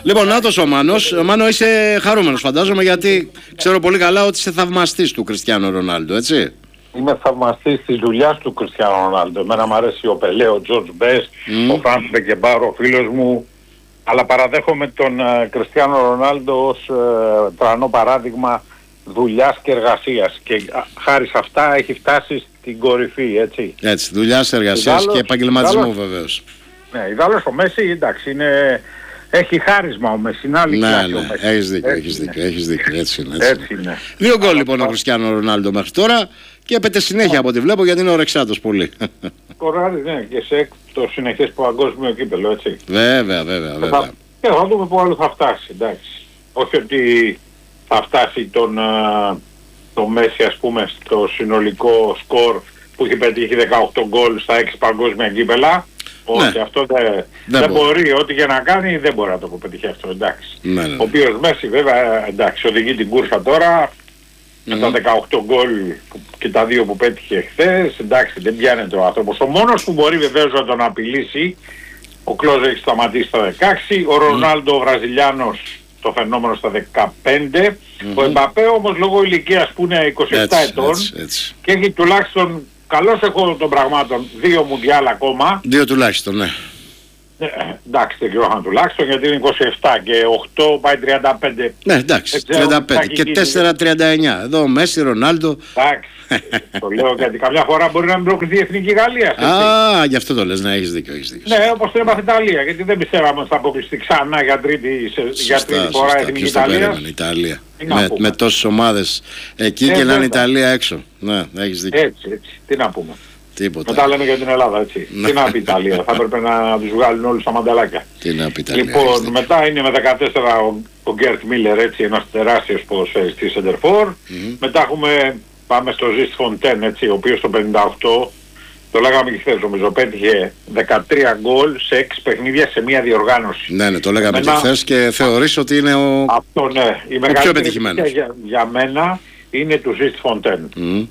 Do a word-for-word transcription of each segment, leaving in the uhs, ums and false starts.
Λοιπόν, νάτος ο Μάνος. Μάνο, είσαι χαρούμενος φαντάζομαι, γιατί ξέρω πολύ καλά ότι είσαι θαυμαστής του Κριστιάνο Ρονάλντο, έτσι. Είμαι θαυμαστής της δουλειάς του Κριστιάνο Ρονάλντο. Εμένα μου αρέσει ο Πελέ, ο Τζορτζ Μπες, mm. ο Φρανς Μπεκεμπάρο, ο φίλος μου. Αλλά παραδέχομαι τον uh, Κριστιάνο Ρονάλντο ως uh, τρανό παράδειγμα δουλειάς και εργασίας. Και uh, χάρη σε αυτά έχει φτάσει στην κορυφή, έτσι. Έτσι, δουλειάς, εργασίας και επαγγελματισμού βεβαίως. Ναι, ιδάλλως ο Μέση, εντάξει, είναι... Έχει χάρισμα ο Μέση, είναι άλλη ναι, κλάση ναι, ο Μέση. έχεις δίκιο, έχεις δίκιο, έχεις δίκιο, έτσι είναι. Έτσι, έτσι είναι. Δύο γκολ λοιπόν ο Κριστιάνο Ρονάλντο μέχρι τώρα και έπεται συνέχεια από ό,τι βλέπω, γιατί είναι ορεξάτος πολύ. Κοράρι, ναι, και σε το συνεχές παγκόσμιο κύπελλο, έτσι. Βέβαια, βέβαια, βέβαια. Θα, και θα δούμε πού άλλο θα φτάσει, εντάξει. Όχι ότι θα φτάσει τον, το Μέση, ας πούμε, στο συνολικό σκορ που έχει πετύχει δεκαοκτώ γκολ στα έξι παγκόσμια κύπελλα. Όχι, ναι. αυτό δεν, δεν, δεν μπορεί. μπορεί. Ό,τι και να κάνει δεν μπορεί να το πετύχει αυτό, εντάξει. Ναι, ναι. Ο οποίος Μέση βέβαια, εντάξει, οδηγεί την κούρσα τώρα mm. με τα δεκαοκτώ γκολ και τα δύο που πέτυχε χθες, εντάξει, δεν πιάνεται ο άνθρωπος. Ο μόνος που μπορεί βεβαίως να τον απειλήσει, ο Κλόζ έχει σταματήσει στα δεκαέξι, ο Ρονάλντο mm. ο Βραζιλιάνος το φαινόμενο στα δεκαπέντε, mm-hmm. ο Εμπαπέ όμως λόγω ηλικίας που είναι είκοσι επτά έτσι, ετών έτσι, έτσι. και έχει τουλάχιστον καλώς έχω των πραγμάτων δύο μουντιάλ ακόμα. Δύο τουλάχιστον, ναι. Ε, εντάξει, δεν ξέρω τουλάχιστον, γιατί είναι είκοσι επτά και οκτώ πάει τριάντα πέντε. Ναι, εντάξει, τριάντα πέντε και τέσσερα τριάντα εννιά. Εδώ ο Μέση, Ρονάλντο. Εντάξει, το λέω γιατί καμιά φορά μπορεί να μην προκριθεί η Εθνική Γαλλία. Α, γι' αυτό το λες, ναι, έχεις δίκιο, έχεις δίκιο. Ναι, όπως το έπαθε η Ιταλία, γιατί δεν πιστεύαμε ότι θα αποκλειστεί ξανά για τρίτη, σε, σωστά, για τρίτη φορά η Εθνική Ιταλία. Ιταλία. Με, με τόσες ομάδες εκεί ε, και να είναι η Ιταλία έξω. Ναι, έχεις δίκιο. Έτσι, έτσι, τι να πούμε. Τίποτα. Μετά λέμε για την Ελλάδα, έτσι. Τι να πει η Ιταλία, θα έπρεπε να τους βγάλουν όλους τα μανταλάκια. Τι να πει η Ιταλία. Λοιπόν, μετά είναι με δεκατέσσερα ο, ο Γκέρτ Μίλερ, έτσι, ένας τεράστιος ποδοσφαιριστής σεντερφόρ. Mm-hmm. Μετά έχουμε, πάμε στο Ζιστ Φοντέν, έτσι, ο οποίος το πενήντα οκτώ, το λέγαμε και χθες νομίζω, πέτυχε δεκατρία γκολ σε έξι παιχνίδια σε μία διοργάνωση. Ναι, ναι, το λέγαμε Εμένα, και χθες και θεωρείς ότι είναι ο, αυτό, ναι, η ο πιο πετυχημένος. Για, για μένα είναι του Ζιστ Φοντέν. Mm.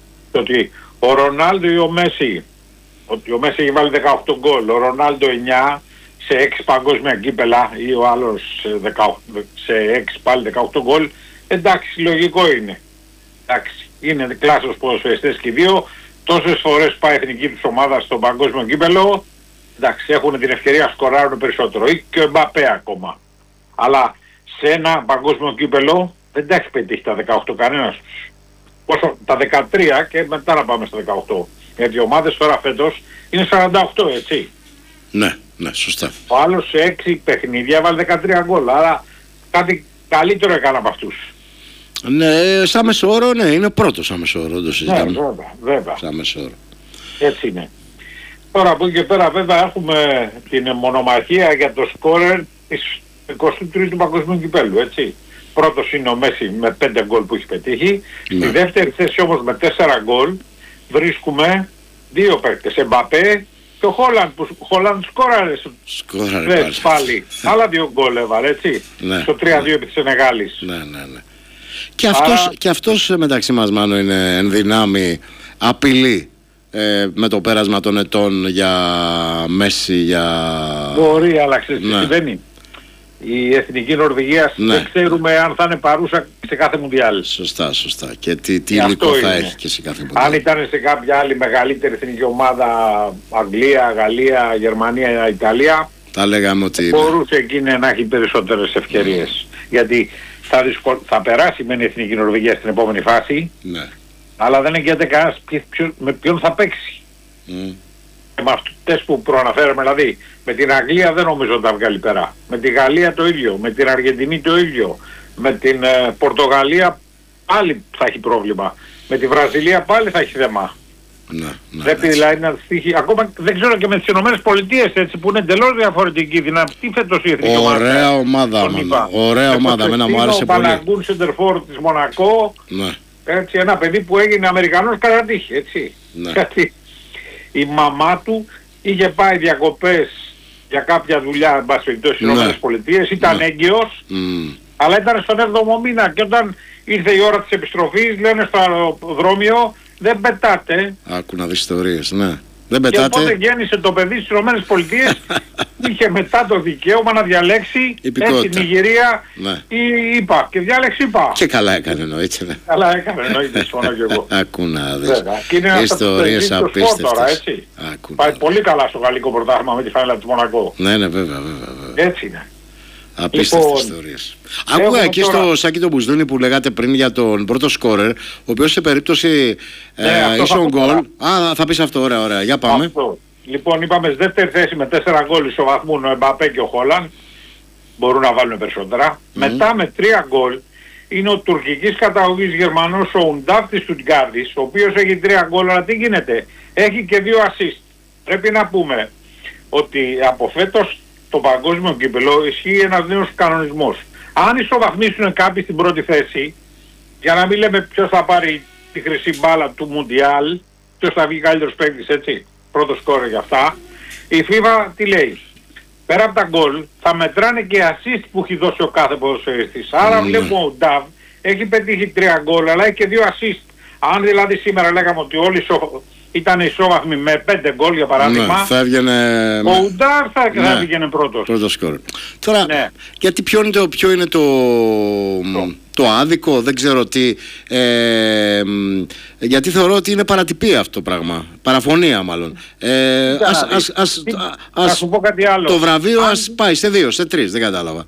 Ότι ο Ρονάλντο ή ο Μέση, ότι ο Μέση έχει βάλει δεκαοκτώ γκολ, ο Ρονάλντο εννιά σε έξι παγκόσμια κύπελα ή ο άλλος σε, δεκαοκτώ, σε έξι πάλι δεκαοκτώ γκολ, εντάξει, λογικό είναι. Εντάξει, είναι κλάσσος ποδοσφαιριστές και οι δύο, τόσες φορές πάει η εθνική τους ομάδα στο παγκόσμιο κύπελο, εντάξει, έχουν την ευκαιρία να σκοράρουν περισσότερο, ή και ο Εμπαπέ ακόμα. Αλλά σε ένα παγκόσμιο κύπελο δεν τα έχει πετύχει τα δεκαοκτώ κανένας τους. Όσο τα δεκατρία και μετά να πάμε στα δεκαοκτώ. Γιατί οι ομάδες τώρα φέτος είναι σαράντα οκτώ, έτσι. Ναι, ναι, σωστά. Ο άλλος σε έξι παιχνίδια βάλει δεκατρία γκολ, άρα κάτι καλύτερο έκανε από αυτούς. Ναι, σαν μεσόωρο, ναι, είναι πρώτος σαν μεσόωρο, το συζητάμε. Ναι, βέβαια, βέβαια. Σαν μεσόωρο. Έτσι είναι. Τώρα από εκεί και πέρα βέβαια έχουμε την μονομαχία για το σκόρερ της εικοστού τρίτου παγκοσμίου κυπέλλου, έτσι. Πρώτος είναι ο Μέση με πέντε γκολ που έχει πετύχει. Ναι. Στη δεύτερη θέση όμως με τέσσερα γκολ βρίσκουμε δύο παίκτες, Εμπαπέ και ο Χόλαντ, που ο Χόλαντ σκόραρε σκόραρε πάλι. Άλλα δύο γκολ έβαλε, έτσι, ναι, στο τρία δύο ναι. επί της Σενεγάλης. Ναι, ναι, ναι. Και αυτός, Άρα... και αυτός μεταξύ μας Μάνο είναι εν δυνάμει απειλή ε, με το πέρασμα των ετών για Μέση, για... Μπορεί, αλλά ξέρεις τι συμβαίνει. Η Εθνική Νορβηγία ναι. δεν ξέρουμε αν θα είναι παρούσα σε κάθε Μουντιάλ. Σωστά, σωστά. Και τι, τι υλικό θα έχει και σε κάθε Μουντιάλ. Αν ήταν σε κάποια άλλη μεγαλύτερη εθνική ομάδα, Αγγλία, Γαλλία, Γερμανία, Ιταλία, τα λέγαμε ότι μπορούσε εκείνη να έχει περισσότερες ευκαιρίες. Mm. Γιατί θα, δυσκολ... θα περάσει μεν η Εθνική Νορβηγία στην επόμενη φάση, ναι. αλλά δεν εγγυάται κανένας με ποιον θα παίξει. Mm. Και με αυτές που προαναφέραμε, δηλαδή με την Αγγλία δεν νομίζω ότι θα βγάλει πέρα. Με τη Γαλλία το ίδιο, με την Αργεντινή το ίδιο, με την ε, Πορτογαλία πάλι θα έχει πρόβλημα. Με τη Βραζιλία πάλι θα έχει θέμα. Ναι, ναι, πρέπει δηλαδή να στοιχεί. Ακόμα δεν ξέρω και με τις Ηνωμένες Πολιτείες, έτσι, που είναι εντελώς διαφορετική δυνατή φέτος η εθνική ομάδα. Ωραία ομάδα, ομάδα. Ωραία ομάδα, εμένα μου άρεσε πολύ. Ο Παλαγκούν σεντερφόρ της Μονακό, ναι. έτσι, ένα παιδί που έγινε Αμερικανός κατά τύχη, έτσι. Ναι. Γιατί η μαμά του είχε πάει διακοπές για κάποια δουλειά, εν πάση περιπτώσει, στις Ηνωμένες Πολιτείες, ήταν ναι. έγκυος, mm. αλλά ήταν στον έβδομο μήνα και όταν ήρθε η ώρα της επιστροφής, λένε στο αεροδρόμιο, δεν πετάτε. Άκου να δεις ιστορίες, ναι. Δεν και πετάτε. οπότε γέννησε το παιδί στις ΗΠΑ, είχε μετά το δικαίωμα να διαλέξει έτσι Νιγηρία ναι. ή ΙΠΑ. Και διάλεξε ΙΠΑ. Και καλά έκανε εννοείται. Ναι. Καλά έκανε εννοείται, συμφωνώ και εγώ. Ακού να δεις. Και είναι ιστορίες απίστευτες. Πάει πολύ καλά στο γαλλικό πρωτάθλημα με τη φανέλα του Μονακό. Ναι, ναι, βέβαια, βέβαια, βέβαια. Έτσι είναι. Απίστευτες λοιπόν, ιστορίες. Άκουγα εκεί τώρα στο Σάκη τον Μπουσδούνη που λέγατε πριν για τον πρώτο σκόρερ, ο οποίος σε περίπτωση ναι, ίσον γκολ. Α, θα πεις αυτό, ωραία, ωραία. Για πάμε. Αυτό. Λοιπόν, είπαμε στη δεύτερη θέση με τέσσερα γκολ ισοβαθμούν ο Εμπαπέ και ο Χόλαντ. Μπορούν να βάλουν περισσότερα. Mm. Μετά με τρία γκολ είναι ο τουρκικής καταγωγής Γερμανός ο Ουντάβ της Στουτγκάρδης, ο οποίος έχει τρία γκολ, αλλά τι γίνεται? Έχει και δύο assist. Πρέπει να πούμε ότι από φέτος το παγκόσμιο κύπελλο ισχύει ένας νέος κανονισμός. Αν ισοβαθμίσουν κάποιοι στην πρώτη θέση, για να μην λέμε ποιος θα πάρει τη χρυσή μπάλα του Μουντιάλ, ποιος θα βγει καλύτερος παίκτης, έτσι, πρώτο σκόρερ για αυτά, η FIFA τι λέει? Πέρα από τα γκολ θα μετράνε και assist που έχει δώσει ο κάθε ποδοσφαιριστής. Άρα mm. βλέπουμε ο Νταβ έχει πετύχει τρία γκολ, αλλά έχει και δύο assist. Αν δηλαδή σήμερα λέγαμε ότι όλοι ισο... ήταν ισόβαθμοι με πέντε γκολ για παράδειγμα, ναι, θα έβγαινε... ο Ουντάρ θα, ναι, θα έβγαινε πρώτος. Πρώτος σκόρ. Τώρα, ναι. γιατί ποιο είναι το, ποιο είναι το, το. το άδικο, δεν ξέρω τι, ε, γιατί θεωρώ ότι είναι παρατυπία αυτό το πράγμα, παραφωνία μάλλον. Ε, ας, ας, ας, ας, θα σου πω κάτι άλλο. Το βραβείο Αν... ας πάει σε δύο, σε τρεις, δεν κατάλαβα.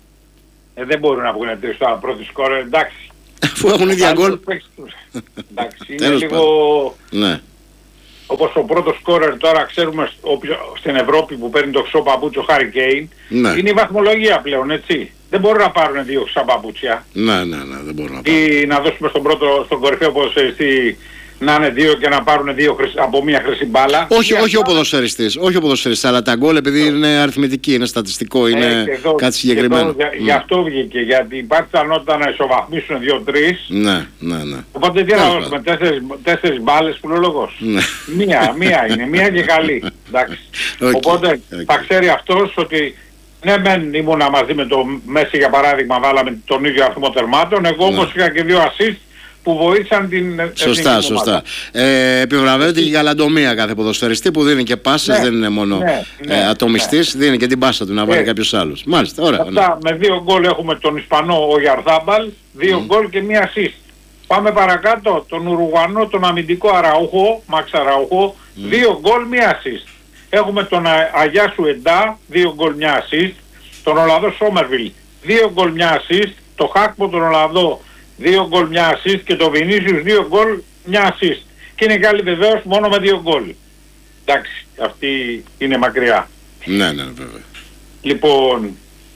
Ε, δεν μπορούν να βγουν τρεις τώρα πρώτη σκόρ, εντάξει. Αφού έχουν ίδια γκολ. Εντάξει, είναι λίγο... Ναι. Όπως ο πρώτος σκόρερ τώρα ξέρουμε στην Ευρώπη που παίρνει το χρυσό παπούτσιο Χάρι Κέιν, ναι. είναι η βαθμολογία πλέον, έτσι. Δεν μπορούν να πάρουν δύο χρυσά παπούτσια. Ναι, ναι, ναι, δεν μπορούν να πάρουν. Ή να δώσουμε στον πρώτο, στον κορυφαίο ποδοσφαιριστή να είναι δύο και να πάρουν δύο χρυσ... από μία χρυσή μπάλα. Όχι, όχι ο ποδοσφαιριστής, όχι ο ποδοσφαιριστής, αλλά τα γκολ επειδή είναι αριθμητική, είναι στατιστικό, είναι ε, εδώ, κάτι συγκεκριμένο. Εδώ, mm. Γι' αυτό βγήκε, γιατί υπάρχει πιθανότητα να ισοβαθμίσουν δύο-τρεις. Ναι, ναι, ναι. Οπότε τι να δώσουμε, τέσσερις, τέσσερις μπάλες που λέει ο λόγος. Ναι. Μία, μία είναι, μία και καλή. Εντάξει. Okay, οπότε okay. θα ξέρει αυτός ότι ναι μεν ήμουνα μαζί με το Μέση για παράδειγμα, βάλαμε τον ίδιο αριθμό τερμάτων, εγώ όμως ναι. είχα και δύο assist που βοήθησαν την σωστά, σωστά. Ε, επιβραβεύεται και η γαλαντομία κάθε ποδοσφαιριστή που δίνει και πάσες, ναι, δεν είναι μόνο ναι, ναι, ε, ατομιστής, ναι. δίνει και την πάσα του να βάλει ε, κάποιος άλλος. Μάλιστα, ωραία. Αυτά, ναι. Με δύο γκολ έχουμε τον Ισπανό ο Γιαρθάμπαλ, δύο mm. γκολ και μία assist. Πάμε παρακάτω, τον Ουρουγουανό, τον αμυντικό Αραούχο, Μαξ Αραούχο, mm. δύο γκολ, μία assist. Έχουμε τον Αγιάσου Εντά, δύο γκολ, μία assist. Τον Ολλανδό Σόμερβιλ, δύο γκολ, μία assist. Το Χάκπο τον Ολλανδό, δύο γκολ, μια assist και το Βινίσιους δύο γκολ, μια assist. Και είναι καλή βεβαίως μόνο με δύο γκολ. Εντάξει, αυτή είναι μακριά. Ναι, ναι, βέβαια. Λοιπόν,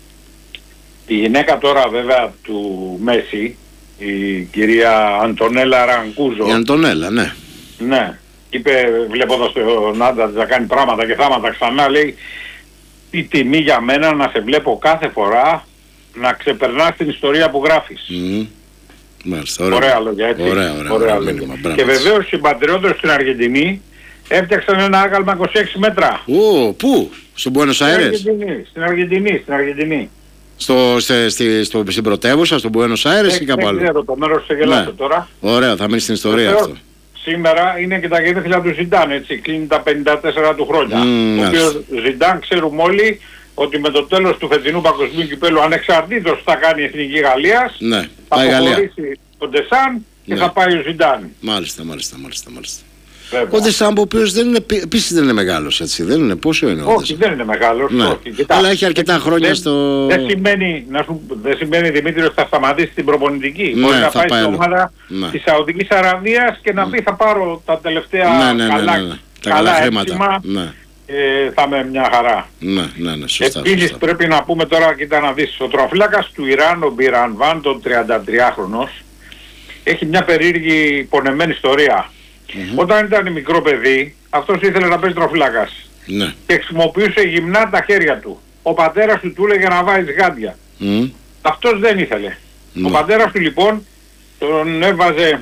η γυναίκα τώρα βέβαια του Μέση, η κυρία Αντωνέλα Ρανκούζο. Η Αντωνέλα, ναι. Ναι, είπε βλέποντας τον άντρα να κάνει πράγματα και θάματα ξανά, λέει η τιμή για μένα να σε βλέπω κάθε φορά να ξεπερνάς την ιστορία που γράφεις. Mm. Μάλιστα, ωραία. Ωραία λόγια, έτσι. Ωραία, ωραία, ωραία ωραία μήνυμα, και βεβαίως οι συμπατριώτες στην Αργεντινή έφτιαξαν ένα άγαλμα είκοσι έξι μέτρα. Ω, πού? Στο Μπουένος Άιρες? Στην Αργεντινή, στην Αργεντινή. Στο, σε, στη, στο, στην πρωτεύουσα, στο Μπουένος Άιρες ή κάπου άλλο? Δεν ξέρω, το μέρος σε γελάτε ναι. τώρα. Ωραία, θα μείνει στην ιστορία βεβαίως, αυτό. Σήμερα είναι και τα γενέθλια του Ζιντάν, έτσι, κλείνει τα πενήντα τέσσερα του χρόνια. Mm, ο οποίος Ζιντάν ξέρουμε όλοι ότι με το τέλος του φετινού παγκοσμίου κυπέλλου ανεξαρτήτως θα κάνει η Εθνική Γαλλίας, ναι, θα αποχωρήσει τον Ντεσάν και ναι. θα πάει ο Ζιντάν. Μάλιστα, μάλιστα, μάλιστα, μάλιστα. Ο Ντεσάν ο οποίος δεν είναι, επίσης δεν είναι μεγάλος, έτσι, δεν είναι, πόσο είναι ο Ντεσάν? Όχι, δεν είναι μεγάλος, ναι. όχι. Κοιτά, αλλά έχει αρκετά χρόνια δεν, στο... Δεν σημαίνει, να σου, δεν σημαίνει Δημήτρη ότι θα σταματήσει την προπονητική. Ναι, μπορεί να πάει πάει στην ομάδα ναι. της Σαουδικής Αραβίας και να πει θα πάρω τα τελευταία ναι, ναι, καλά, ναι, ναι, ναι. καλά χρήματα. Έξιμα, ναι. ε, θα είμαι μια χαρά. Ναι, ναι, ναι, σωστά. Επίσης σωστά. πρέπει να πούμε τώρα, κοίτα να δεις, ο τροφύλακας του Ιράν, ο Μπιρανβάν, τον τριαντατριάχρονος, έχει μια περίεργη πονεμένη ιστορία. Mm-hmm. Όταν ήταν μικρό παιδί, αυτός ήθελε να παίζει τροφύλακας. Ναι. Και χρησιμοποιούσε γυμνά τα χέρια του. Ο πατέρας του του έλεγε να βάζεις γάντια. Mm. Αυτός δεν ήθελε. Mm. Ο πατέρας του λοιπόν τον έβαζε...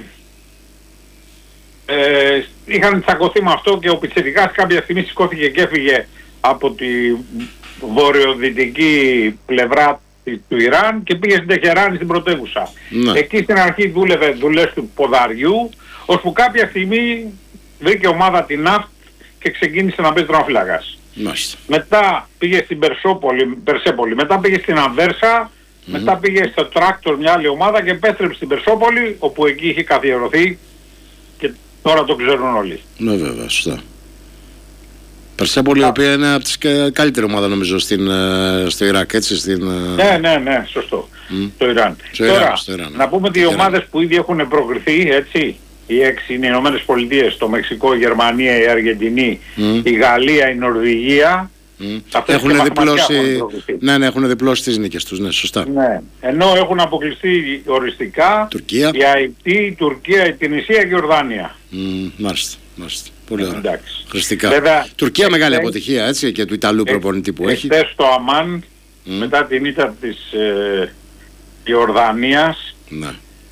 Ε, είχαν τσακωθεί με αυτό και ο πιτσιρικάς κάποια στιγμή σηκώθηκε και έφυγε από τη βορειοδυτική πλευρά του Ιράν και πήγε στην Τεχεράνη στην πρωτεύουσα. Ναι. Εκεί στην αρχή δούλευε δουλειές του ποδαριού, ώσπου κάποια στιγμή βρήκε ομάδα την ΝΑΦΤ και ξεκίνησε να παίζει τερματοφύλακας. Μάλιστα. Μετά πήγε στην Περσόπολη, Περσέπολη, μετά πήγε στην Ανβέρσα, mm-hmm. μετά πήγε στο Τράκτορ μια άλλη ομάδα και επέστρεψε στην Περσόπολη, όπου εκεί είχε καθιερωθεί και τώρα το ξέρουν όλοι. Ναι, βέβαια, σωστά. Περσέπολη, η οποία είναι από τις καλύτερη ομάδα νομίζω στην, στο Ιράκ, έτσι, στην... Ναι, ναι, ναι, σωστό. Mm. Το Ιράν. Στο Τώρα, Ιράν, στο Ιράν, να πούμε ότι οι ομάδες που ήδη έχουν προκριθεί, έτσι, οι έξι είναι οι Ηνωμένες Πολιτείες, το Μεξικό, η Γερμανία, η Αργεντινή, mm. η Γαλλία, η Νορβηγία. Mm. Έχουν διπλώσει, ναι, ναι, έχουν διπλώσει τις νίκες τους, ναι, σωστά. Ναι. Ενώ έχουν αποκλειστεί οριστικά Τουρκία, η Αϊτή, η Τουρκία, η Τινησία και η Ορδάνια. Mm, μάλιστα, μάλιστα. Πολύ ωραία. Εντάξει. Χρηστικά. Βέβαια, Τουρκία μεγάλη αποτυχία, έτσι, και του Ιταλού προπονητή που έχει. Χθες στο Αμάν, mm. μετά την ήττα της ε, Ιορδανίας, ναι.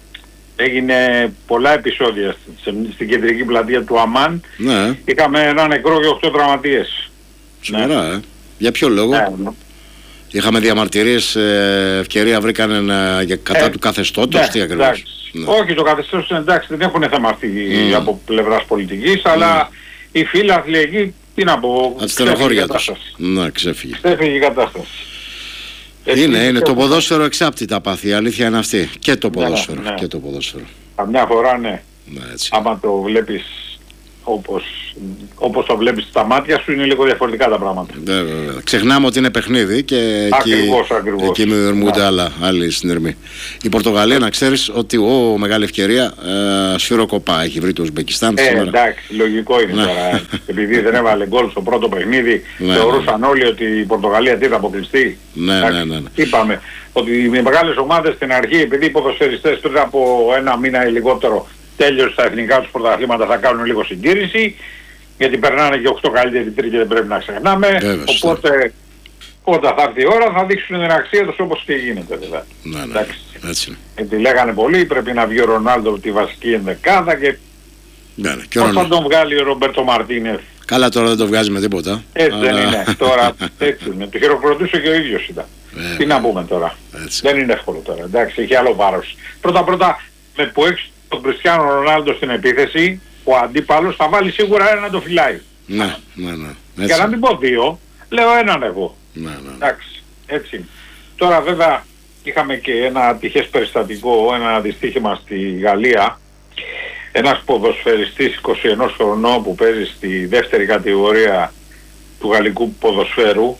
έγινε πολλά επεισόδια στην κεντρική πλατεία του Αμάν. Ναι. Είχαμε ένα νεκρό και οκτώ τραυματίες. Σοβαρά, ναι. ε. Για ποιο λόγο? Ναι, ναι. Είχαμε διαμαρτυρίες, ε, ευκαιρία βρήκαν ε, για κατά ε, του καθεστώτος, ναι, τι ακριβώς? Ναι. Όχι, το καθεστώς είναι εντάξει, δεν έχουν θέμα αυτή mm. από πλευράς πολιτικής, mm. αλλά οι φίλαθλοι εκεί, τι να πω, ξέφυγε η κατάσταση. Ναι, ξέφυγε. Ξέφυγε η κατάσταση. Είναι, είναι, είναι το ποδόσφαιρο εξάπτυτα πάθη, η αλήθεια είναι αυτή. Και το ποδόσφαιρο, ναι, ναι. και το ποδόσφαιρο. Καμιά φορά ναι, ναι έτσι. Άμα το βλέπεις όπως, όπως το βλέπεις στα μάτια σου, είναι λίγο διαφορετικά τα πράγματα. Ναι, βέβαια. Ξεχνάμε ότι είναι παιχνίδι και ακριβώς, εκεί, ακριβώς. εκεί δημιουργούνται άλλα, άλλοι συνειρμοί. Η Πορτογαλία, να ξέρεις ότι ο, μεγάλη ευκαιρία ε, σφυροκοπά έχει βρει το Ουσμπεκιστάν. Ε, εντάξει, λογικό είναι ναι. τώρα. Επειδή δεν έβαλε γκολ στο πρώτο παιχνίδι, ναι, θεωρούσαν ναι. όλοι ότι η Πορτογαλία τι θα αποκλειστεί. Ναι, ναι, ναι, ναι. Είπαμε ότι οι μεγάλες ομάδες στην αρχή, επειδή οι ποδοσφαιριστές πριν από ένα μήνα ή λιγότερο τέλειωσε στα εθνικά τους πρωταθλήματα, θα κάνουν λίγο συντήρηση, γιατί περνάνε και οκτώ καλύτεροι τρίτοι, δεν πρέπει να ξεχνάμε. Βέβαια, οπότε όταν θα έρθει η ώρα θα δείξουν την αξία τους όπως και γίνεται δηλαδή. Ναι, ναι, έτσι. Γιατί λέγανε πολλοί, πρέπει να βγει ο Ρονάλντο από τη βασική ενδεκάδα και, ναι, ναι. και πώς θα τον βγάλει ο Ρομπέρτο Μαρτίνεθ? Καλά, τώρα δεν το βγάζει με τίποτα. Έτσι αλλά... δεν είναι. Τώρα έτσι είναι. Το χειροκροτούσε και ο ίδιος ήταν. Ε, Τι να πούμε τώρα. Έτσι. Δεν είναι εύκολο τώρα. Εντάξει, έχει άλλο βάρος. Πρώτα πρώτα με που έχεις τον Κριστιάνο Ρονάλντο στην επίθεση, ο αντίπαλος θα βάλει σίγουρα ένα να το φυλάει. Ναι, ναι, ναι. Έτσι. Για να μην πω δύο, λέω έναν εγώ. Ναι, ναι, ναι. Εντάξει, έτσι. Τώρα βέβαια είχαμε και ένα ατυχές περιστατικό, ένα δυστύχημα στη Γαλλία. Ένας ποδοσφαιριστής είκοσι ενός χρονών που παίζει στη δεύτερη κατηγορία του γαλλικού ποδοσφαίρου,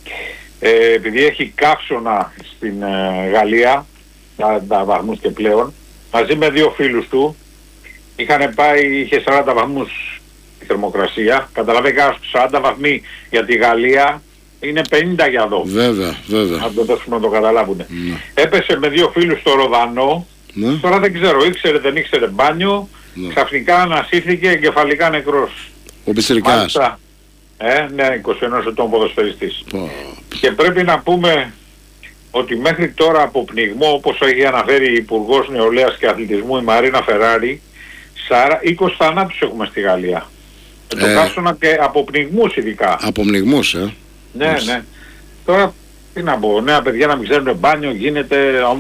ε, επειδή έχει καύσωνα στην ε, Γαλλία, τα, τα βαθμούς και πλέον, μαζί με δύο φίλους του, είχαν πάει, είχε σαράντα βαθμούς η θερμοκρασία, καταλαβαίνετε σαράντα βαθμοί για τη Γαλλία είναι πενήντα για εδώ. Βέβαια, βέβαια. Αν το δώσουμε να το καταλάβουν. Ναι. Έπεσε με δύο φίλους στο Ροδανό, ναι. Τώρα δεν ξέρω, ήξερε δεν ήξερε μπάνιο, ναι. Ξαφνικά ανασύρθηκε εγκεφαλικά νεκρός. Ο Πιτσιρικάς. Ε, ναι, είκοσι ενός ετών ποδοσφαιριστής. Oh. Και πρέπει να πούμε ότι μέχρι τώρα από πνιγμό, όπως έχει αναφέρει η Υπουργός Νεολαίας και Αθλητισμού η Μαρίνα Φεράρη, είκοσι θανάτους έχουμε στη Γαλλία. Ε, το καύσωνα και από πνιγμούς ειδικά. Από πνιγμούς, ε. Ναι, Πώς. ναι. Τώρα, τι να πω, νέα παιδιά να μην ξέρουν μπάνιο, γίνεται...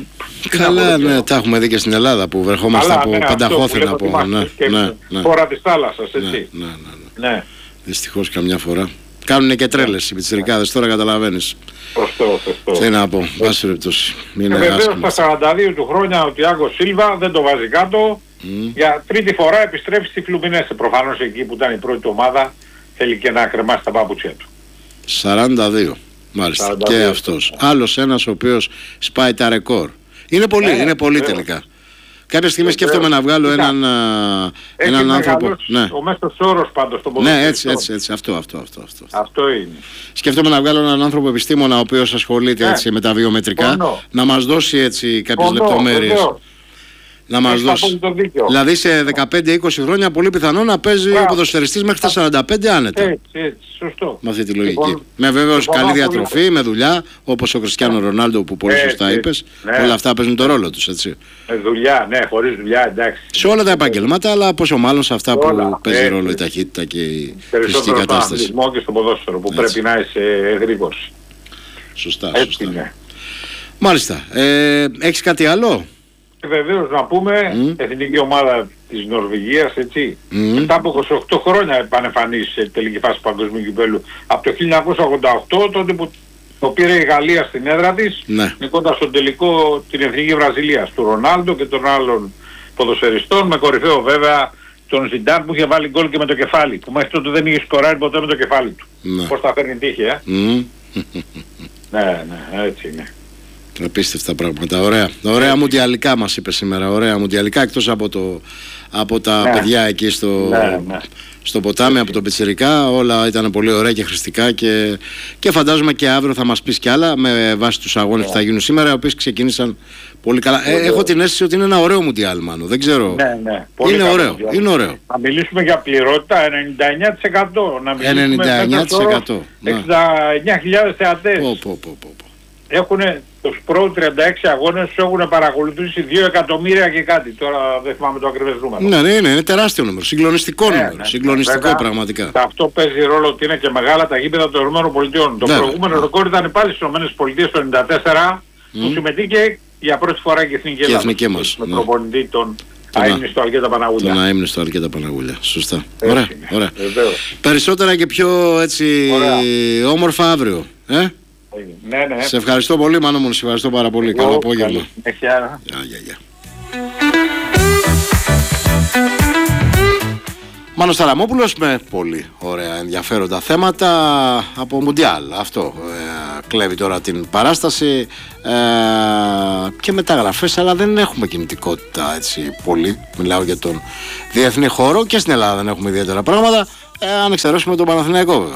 Καλά, ναι, τα έχουμε δει και στην Ελλάδα που βερχόμαστε Καλά, από ναι, πενταχώθεν από... Ναι, ναι, ναι. Φορά της θάλασσας, έτσι. Ναι, ναι, ναι. ναι. Δυστυχώς καμιά φορά. Κάνουνε και τρέλες οι πιτσιρικάδες, τώρα καταλαβαίνεις. Σωστό, σωστό. Τι να πω, βάση περιπτώσει. Και βεβαίως στα σαράντα δύο του χρόνια ο Τιάγκο Σίλβα δεν το βάζει κάτω. Mm. Για τρίτη φορά επιστρέφει στη Φλουμινέσε. Προφανώς εκεί που ήταν η πρώτη του ομάδα θέλει και να κρεμάσει τα παπούτσια του. σαράντα δύο. Μάλιστα. σαράντα δύο και αυτός. Άλλος ένας ο οποίος σπάει τα ρεκόρ. Είναι πολύ, ε, είναι πολύ τελικά. Κάποια στιγμή σκέφτομαι να βγάλω έναν, έναν άνθρωπο. Ναι. Ο μέσος όρος πάντως στον ποδοσφαίρο. Ναι, έτσι, έτσι, έτσι. Αυτό, αυτό, αυτό, αυτό. Αυτό είναι. Σκέφτομαι να βγάλω έναν άνθρωπο επιστήμονα ο οποίος ασχολείται ναι. έτσι, με τα βιομετρικά, Πονώ. να μας δώσει έτσι κάποιες Πονώ, λεπτομέρειες. Βεβαίως. Να μας δώσει. Δηλαδή σε δεκαπέντε είκοσι χρόνια πολύ πιθανό να παίζει ο ποδοσφαιριστής μέχρι τα σαράντα πέντε άνετα. Έτσι, έτσι, σωστό. Με αυτή τη λογική. Λοιπόν, με βέβαιος καλή διατροφή, πολύ. με δουλειά, όπως ο Κριστιάνο Ρονάλντο που πολύ έτσι, σωστά είπες. Ναι. Όλα αυτά παίζουν τον ρόλο τους, έτσι. Με δουλειά, ναι, χωρίς δουλειά, εντάξει. Σε όλα τα επαγγελμάτα, αλλά πόσο μάλλον σε αυτά όλα, που παίζει έτσι. ρόλο η ταχύτητα και η φυσική κατάσταση. Περισσότερο και στο ποδόσφαιρο που έτσι. πρέπει να είσαι γρήγορος. Σωστά, έτσι σωστά. Είναι. Μάλιστα. Ε, έχεις κάτι άλλο? Και βεβαίως να πούμε, Mm. εθνική ομάδα της Νορβηγίας, έτσι, Mm. μετά από είκοσι οκτώ χρόνια επανεμφανίσεις σε τελική φάση παγκοσμίου κυπέλλου. Από το χίλια εννιακόσια ογδόντα οκτώ, τότε που το πήρε η Γαλλία στην έδρα της, Ναι. νικώντας στον τελικό την εθνική Βραζιλίας του Ρονάλντο και των άλλων ποδοσφαιριστών, με κορυφαίο βέβαια τον Ζιντάν που είχε βάλει γκολ και με το κεφάλι, που μέχρι τότε δεν είχε σκοράρει ποτέ με το κεφάλι του. Ναι. Πώς τα φέρνει τύχη, ε. Mm. Ναι, ναι, έτσι είναι. Απίστευτα πράγματα. Ωραία. Ωραία μουντιαλικά μας είπε σήμερα. Ωραία μουντιαλικά, εκτός από, το, από τα Ναι. παιδιά εκεί στο, Ναι, ναι. στο ποτάμι, από τον Πιτσιρικά. Όλα ήταν πολύ ωραία και χρηστικά και, και φαντάζομαι και αύριο θα μας πεις κι άλλα με βάση τους αγώνες που θα γίνουν σήμερα, οι οποίοι ξεκίνησαν πολύ καλά. Ε, έχω την αίσθηση ότι είναι ένα ωραίο μουντιάλ, Μάνο. Δεν ξέρω. Ναι, ναι. Πολύ Είναι καλό ωραίο. μουντιάλ. Είναι ωραίο. Να μιλήσουμε για πληρότητα ενενήντα εννιά τοις εκατό. Να μιλήσουμε ενενήντα εννιά τοις εκατό. μέσος όρος Ναι. εξήντα εννιά χιλιάδες θεατές. Πω, πω, πω, πω, πω. Έχουν τους πρώτους τριάντα έξι αγώνες, τους έχουν παρακολουθήσει δύο εκατομμύρια και κάτι. Τώρα δεν θυμάμαι το ακριβές νούμερο. Ναι, ναι, είναι, είναι τεράστιο νούμερο. Συγκλονιστικό Ναι, νούμερο. ναι. Συγκλονιστικό Βέβαια, πραγματικά. Αυτό παίζει ρόλο ότι είναι και μεγάλα τα γήπεδα των ΗΠΑ. Το Ναι. προηγούμενο ρεκόρ ήταν πάλι στις ΗΠΑ το ενενήντα τέσσερα που συμμετείχε για πρώτη φορά και η εθνική Και η Ελλάδα. εθνική μας, Με ναι. προπονητή τον Τον Αείμνη στο Αλκέτα Παναγούλια. Το να έμεινε στο Αλκέτα Παναγούλια. Σωστά. Έτσι Ωραία, είναι. ωραία. Βεβαίως. Περισσότερα και πιο έτσι Ωραία. όμορφα αύριο. Ε? Ναι, ναι. Σε ευχαριστώ πολύ, Μάνο μου. Σε ευχαριστώ πάρα πολύ. Καλό απόγευμα. Καλή συνέχεια. Γεια, γεια, γεια. Μάνος Ταραμόπουλος με πολύ ωραία ενδιαφέροντα θέματα από Μουντιάλ. Αυτό ε, κλέβει τώρα την παράσταση ε, και μεταγραφές, αλλά δεν έχουμε κινητικότητα έτσι πολύ. Μιλάω για τον διεθνή χώρο και στην Ελλάδα δεν έχουμε ιδιαίτερα πράγματα, ε, αν εξαιρέσουμε τον Παναθηναϊκό βέβαια.